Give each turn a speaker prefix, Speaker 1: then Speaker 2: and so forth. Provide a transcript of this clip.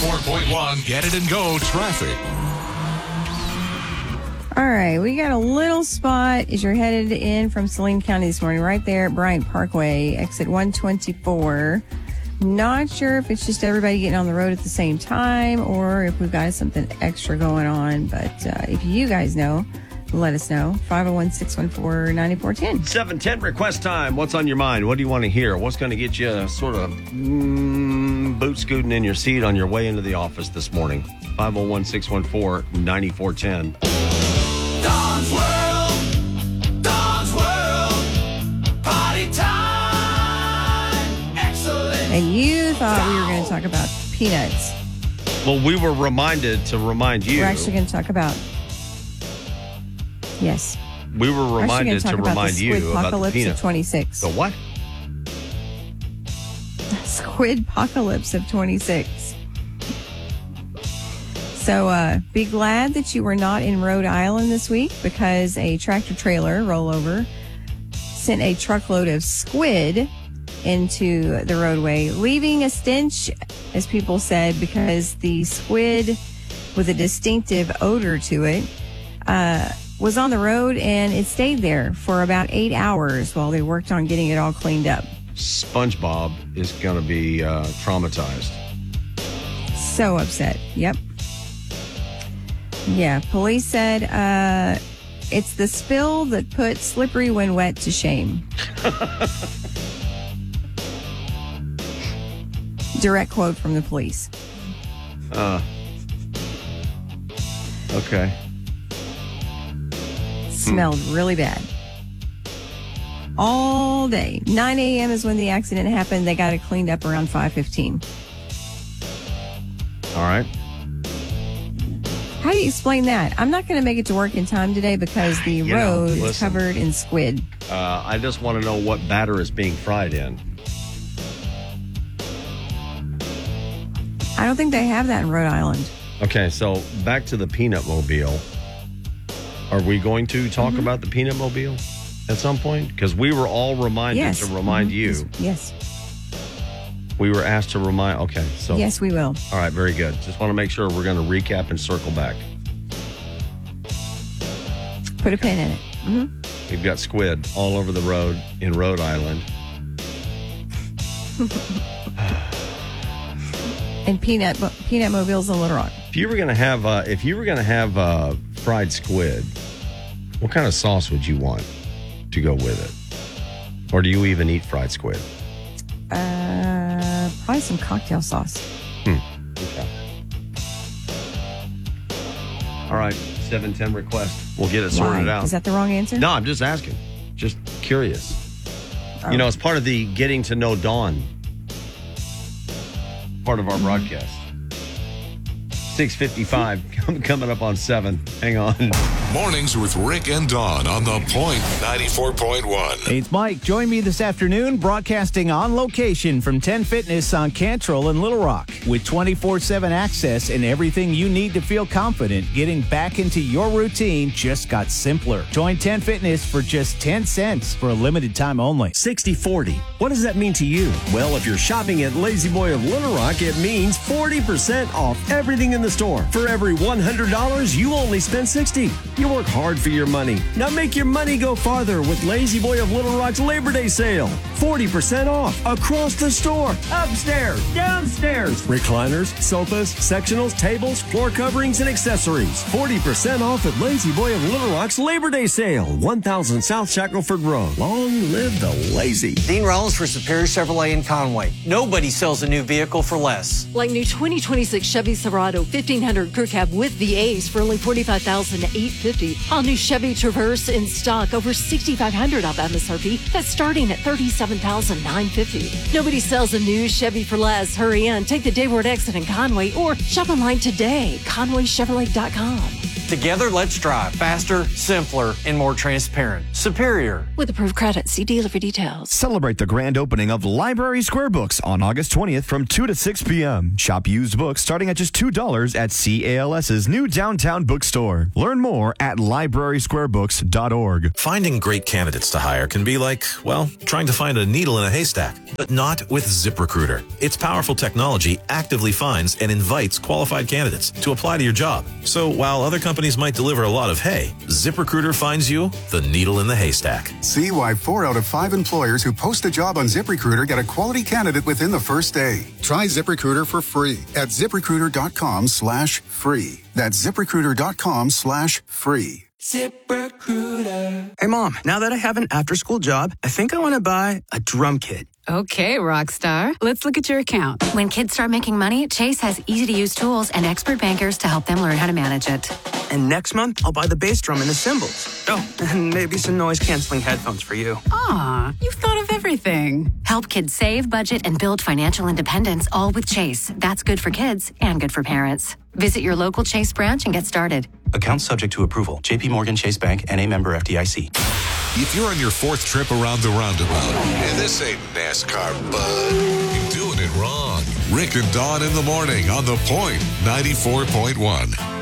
Speaker 1: 94.1 Get It and Go traffic.
Speaker 2: All right, we got a little spot as you're headed in from Saline County this morning, right there at Bryant Parkway, exit 124. Not sure if it's just everybody getting on the road at the same time or if we've got something extra going on. But if you guys know, let us know. 501-614-9410.
Speaker 3: 7:10 request time. What's on your mind? What do you want to hear? What's going to get you sort of boot scooting in your seat on your way into the office this morning? 501-614-9410.
Speaker 4: Don's World, party time, excellent.
Speaker 2: And you thought we were going to talk about peanuts.
Speaker 3: Well, we were reminded to remind you.
Speaker 2: We're actually going to talk about... Yes.
Speaker 3: We were reminded to remind you about the
Speaker 2: Squid-pocalypse of 26.
Speaker 3: The what?
Speaker 2: Squid-pocalypse of 26. So be glad that you were not in Rhode Island this week because a tractor-trailer rollover sent a truckload of squid into the roadway, leaving a stench, as people said, because the squid with a distinctive odor to it was on the road and it stayed there for about 8 hours while they worked on getting it all cleaned up.
Speaker 3: SpongeBob is going to be traumatized.
Speaker 2: So upset. Yep. Yeah, police said it's the spill that put Slippery When Wet to shame. Direct quote from the police.
Speaker 3: Okay.
Speaker 2: Smelled really bad. All day. 9 a.m. is when the accident happened. They got it cleaned up around 5:15.
Speaker 3: All right.
Speaker 2: How do you explain that? I'm not going to make it to work in time today because the road is covered in squid.
Speaker 3: I just want to know what batter is being fried in.
Speaker 2: I don't think they have that in Rhode Island.
Speaker 3: Okay, so back to the Peanut Mobile. Are we going to talk about the Peanut Mobile at some point? Because we were all reminded to remind you.
Speaker 2: Yes.
Speaker 3: We were asked to remind. Okay, so.
Speaker 2: Yes, we will.
Speaker 3: All right, very good. Just want to make sure we're going to recap and circle back.
Speaker 2: Put a pin in it. Mm-hmm.
Speaker 3: We've got squid all over the road in Rhode Island.
Speaker 2: And peanut mobiles in Little Rock.
Speaker 3: If you were going to have fried squid, what kind of sauce would you want to go with it? Or do you even eat fried squid?
Speaker 2: Probably some cocktail sauce.
Speaker 3: Okay. All right, 7:10 request. We'll get it sorted out.
Speaker 2: Is that the wrong answer?
Speaker 3: No, I'm just asking. Just curious. Oh. You know, it's part of the getting to know Dawn part of our broadcast. 6:55 coming up on 7. Hang on.
Speaker 1: Mornings with Rick and Dawn on The Point 94.1.
Speaker 5: Hey, it's Mike. Join me this afternoon broadcasting on location from 10 Fitness on Cantrell in Little Rock. With 24/7 access and everything you need to feel confident, getting back into your routine just got simpler. Join 10 Fitness for just 10 cents for a limited time only.
Speaker 6: 60/40. What does that mean to you? Well, if you're shopping at Lazy Boy of Little Rock, it means 40% off everything in the store. For every $100, you only spend $60. You work hard for your money. Now make your money go farther with Lazy Boy of Little Rock's Labor Day sale. 40% off across the store, upstairs, downstairs. Recliners, sofas, sectionals, tables, floor coverings, and accessories. 40% off at Lazy Boy of Little Rock's Labor Day sale. 1000 South Shackelford Road. Long live the lazy.
Speaker 7: Dean Rollins for Superior Chevrolet in Conway. Nobody sells a new vehicle for less.
Speaker 8: Like new 2026 Chevy Silverado 1500 Crew Cab with the A's for only $45,850. All new Chevy Traverse in stock, over $6,500 off MSRP. That's starting at $37,950. Nobody sells a new Chevy for less. Hurry in, take the Dayward exit in Conway, or shop online today, ConwayChevrolet.com.
Speaker 7: Together, let's drive faster, simpler, and more transparent. Superior.
Speaker 8: With approved credit, see dealer for details.
Speaker 9: Celebrate the grand opening of Library Square Books on August 20th from 2 to 6 p.m. Shop used books starting at just $2 at CALS's new downtown bookstore. Learn more at librarysquarebooks.org.
Speaker 10: Finding great candidates to hire can be like, well, trying to find a needle in a haystack, but not with ZipRecruiter. Its powerful technology actively finds and invites qualified candidates to apply to your job. So while other companies might deliver a lot of hay, ZipRecruiter finds you the needle in the haystack.
Speaker 11: See why 4 out of 5 employers who post a job on ZipRecruiter get a quality candidate within the first day. Try ZipRecruiter for free at ZipRecruiter.com/free. That's ZipRecruiter.com/free.
Speaker 12: ZipRecruiter. Hey, Mom, now that I have an after-school job, I think I want to buy a drum kit.
Speaker 13: Okay, Rockstar. Let's look at your account.
Speaker 14: When kids start making money, Chase has easy-to-use tools and expert bankers to help them learn how to manage it.
Speaker 12: And next month, I'll buy the bass drum and the cymbals. Oh, and maybe some noise-canceling headphones for you.
Speaker 13: Aw, you've thought of everything.
Speaker 14: Help kids save, budget, and build financial independence, all with Chase. That's good for kids and good for parents. Visit your local Chase branch and get started.
Speaker 15: Account subject to approval. J.P. Morgan Chase Bank, N.A. member FDIC.
Speaker 1: If you're on your 4th trip around the roundabout, and this ain't NASCAR, bud, you're doing it wrong. Rick and Dawn in the morning on The Point 94.1.